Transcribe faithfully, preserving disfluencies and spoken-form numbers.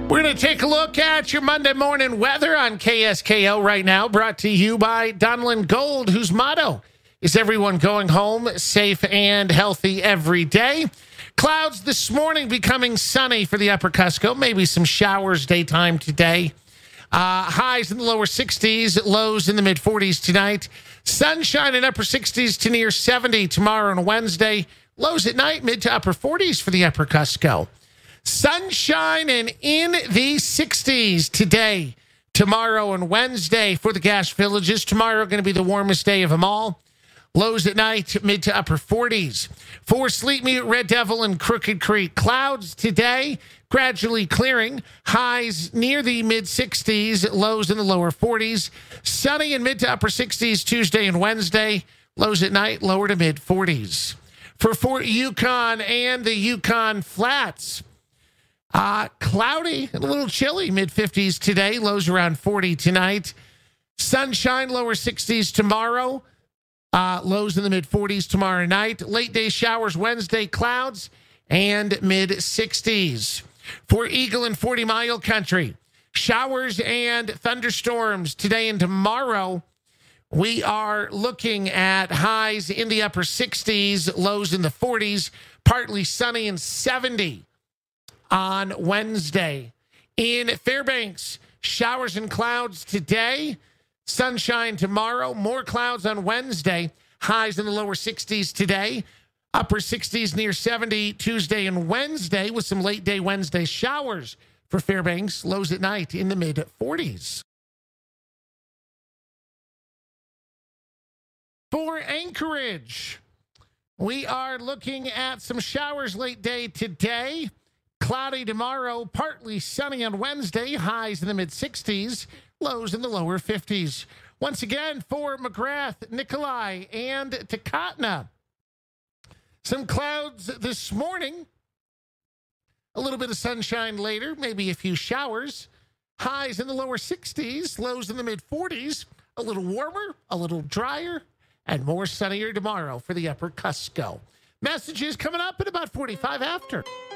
We're going to take a look at your Monday morning weather on K S K O right now, brought to you by Donlin Gold, whose motto is everyone going home safe and healthy every day. Clouds this morning becoming sunny for the upper Cusco, maybe some showers daytime today. Uh, highs in the lower sixties, lows in the mid forties tonight. Sunshine in upper sixties to near seventy tomorrow and Wednesday. Lows at night, mid to upper forties for the upper Cusco. Sunshine and in the sixties today, tomorrow, and Wednesday for the Gash Villages. Tomorrow going to be the warmest day of them all. Lows at night, mid to upper forties. For Sleep Mute, Red Devil, and Crooked Creek. Clouds today, gradually clearing. Highs near the mid sixties, lows in the lower forties. Sunny and mid to upper sixties Tuesday and Wednesday. Lows at night, lower to mid forties. For Fort Yukon and the Yukon Flats. Uh, cloudy and a little chilly, mid fifties today, lows around forty tonight. Sunshine, lower sixties tomorrow, uh, lows in the mid forties tomorrow night. Late day showers Wednesday, clouds, and mid sixties. For Eagle and forty mile country, showers and thunderstorms today and tomorrow. We are looking at highs in the upper sixties, lows in the forties, partly sunny and seventy. On Wednesday. In Fairbanks, showers and clouds today, sunshine tomorrow, more clouds on Wednesday, highs in the lower sixties today, upper sixties near seventy Tuesday and Wednesday with some late day Wednesday showers for Fairbanks, lows at night in the mid forties. For Anchorage, we are looking at some showers late day today. Cloudy tomorrow, partly sunny on Wednesday, highs in the mid sixties, lows in the lower fifties. Once again, for McGrath, Nikolai, and Takatna. Some clouds this morning, a little bit of sunshine later, maybe a few showers. Highs in the lower sixties, lows in the mid forties, a little warmer, a little drier, and more sunnier tomorrow for the upper Cusco. Messages coming up at about forty-five after.